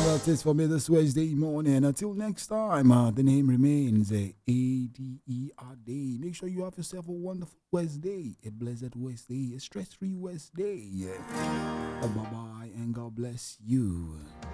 That's it for me this Wednesday morning. Until next time, the name remains ADER Day. Make sure you have yourself a wonderful Wednesday, a blessed Wednesday, a stress-free Wednesday. Bye bye, and God bless you.